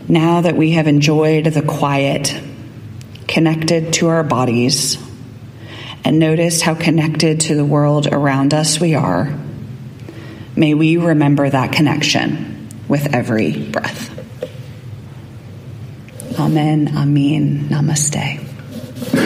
Now that we have enjoyed the quiet, connected to our bodies, and noticed how connected to the world around us we are, may we remember that connection with every breath. Amen, Amen, Namaste.